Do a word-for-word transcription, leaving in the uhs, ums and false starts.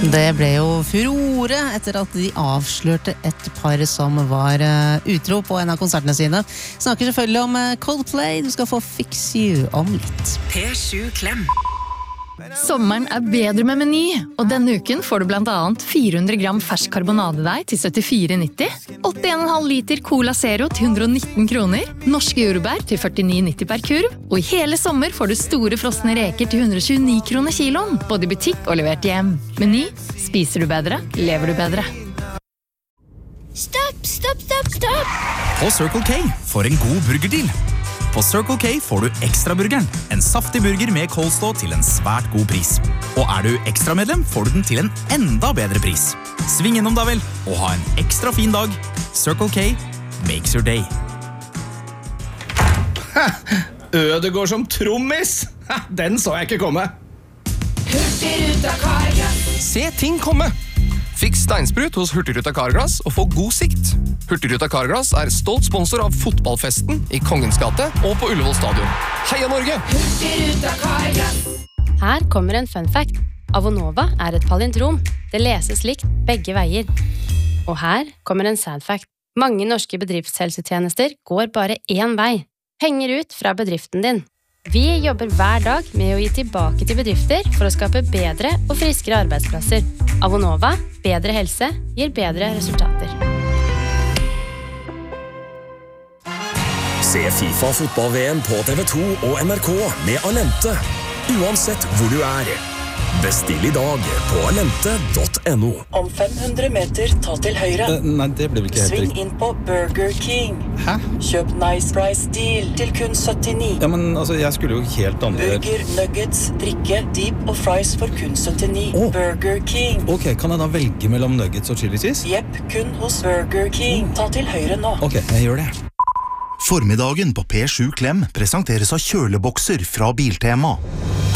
Det ble jo furore etter at de avslørte et par som var uh, utro på en av konsertene sine. Snakker selvfølgelig om uh, Coldplay. Du skal få Fix You om litt. P sju Klem. Sommeren er bedre med Meny, og denne uken får du blant annet fire hundre gram fersk karbonadedeig til syttifire nitti, åtti komma fem liter Cola Zero til hundre og nitten kroner, norske jordbær til førtini nitti per kurv, og i hele sommer får du store frosne reker til hundre og tjueni kroner kiloen, både i butikk og levert hjem. Meny, spiser du bedre, lever du bedre. Stopp, stopp, stopp, stopp! På Circle K for en god burgerdeal. På Circle K får du Ekstraburgeren, en saftig burger med coleslaw til en svært god pris. Og er du ekstramedlem, får du den til en enda bedre pris. Sving innom da vel, og ha en ekstra fin dag. Circle K makes your day. Ødegård som trommis! Den så jeg ikke komme. Hurtigruta Carglass. Se ting komme! Fiks steinsprut hos Hurtigruta Carglass og få god sikt. Hurtigruta Carglass er stolt sponsor av fotballfesten i Kongens gate og på Ullevål stadion. Heia Norge! Hurtigruta Carglass. Her kommer en fun fact. Avonova er et palindrom. Det leses likt begge veier. Og her kommer en sad fact. Mange norske bedriftshelsetjenester går bare én vei. Henger ut fra bedriften din. Vi jobber hver dag med å gi tilbake til bedrifter for å skape bedre og friskere arbeidsplasser. Avonova, bedre helse, gir bedre resultater. Se FIFA fotball-V M på T V to og N R K med Alente. Uansett hvor du er. Bestill i dag på alente punktum no. Om fem hundre meter, ta til høyre. Uh, nei, det ble vel ikke helt Sving riktig. inn på Burger King. Hæ? Kjøp Nice Price Deal til kun syttini. Ja, men altså, jeg skulle jo helt andre... Burger, nuggets, drikke, deep og fries for kun syttini. Oh. Burger King. Ok, kan jeg da velge mellom nuggets og chili cheese? Jepp, kun hos Burger King. Ta til høyre nå. Ok, jeg gjør det. Formiddagen på P sju Klem presenteres av kjølebokser fra Biltema.